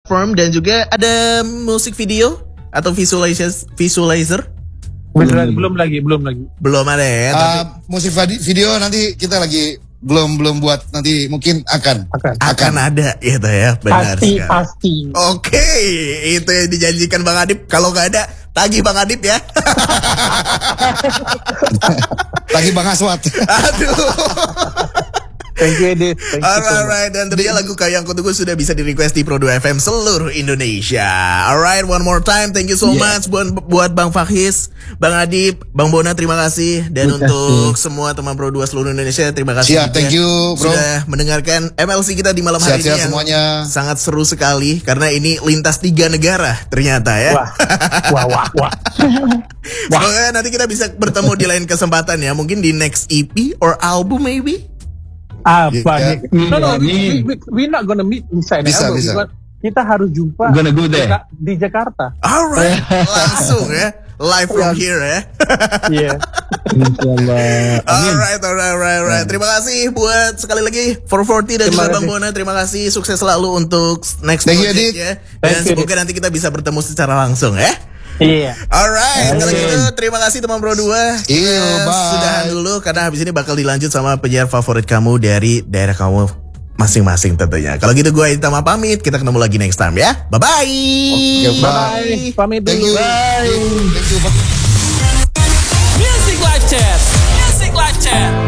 confirm dan juga ada musik video atau visualizer? Belum lagi. Belum ada ya. Musik video nanti kita lagi belum buat, nanti mungkin akan ada gitu ya, benar sekali. Pasti. Oke, itu yang dijanjikan Bang Adip. Kalau nggak ada, tagih Bang Adip ya. Tagih Bang Aswat. Aduh. Thank you Edith. Alright, dan tentunya lagu Kau Yang Kutunggu sudah bisa di-request di Pro 2 FM seluruh Indonesia. Alright, one more time, thank you so much buat Bang Fakhis, Bang Adip, Bang Bona, terima kasih. Dan untuk semua teman Pro 2 seluruh Indonesia, terima kasih. Siap, thank you bro. Sudah mendengarkan MLC kita di malam hari ini yang semuanya. Sangat seru sekali, karena ini lintas 3 negara ternyata ya. Wah. Semoga nanti kita bisa bertemu di lain kesempatan ya. Mungkin di next EP or album maybe. No, we're not gonna meet inside the album. Bisa. Kita harus jumpa Gonna go there. Di Jakarta. Alright, langsung ya, live from here ya. Yeah. Insyaallah. Alright. Terima kasih buat sekali lagi 440 dan juga Bang Bona. Terima kasih, sukses selalu untuk next project ya. Dan semoga nanti kita bisa bertemu secara langsung ya. Iya. Alright, kalau gitu terima kasih teman Pro 2. Iya, bye. Sudahan dulu karena habis ini bakal dilanjut sama penyiar favorit kamu dari daerah kamu masing-masing tentunya. Kalau gitu gue Itama pamit, kita ketemu lagi next time ya. Bye bye. Okay, Bye. Pamit dulu. Thank you. Music Live Chat.